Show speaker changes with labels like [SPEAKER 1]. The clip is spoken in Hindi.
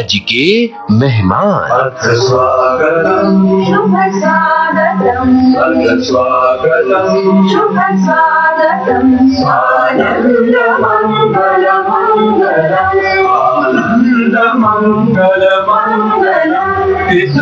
[SPEAKER 1] जी के मेहमान।
[SPEAKER 2] अथ स्वागतम्
[SPEAKER 3] शुभ स्वागतम्
[SPEAKER 2] अथ स्वागतम्
[SPEAKER 3] शुभ स्वागतम्
[SPEAKER 2] आनंद मंगल मंगलम् आनंद मंगल मंगलम्।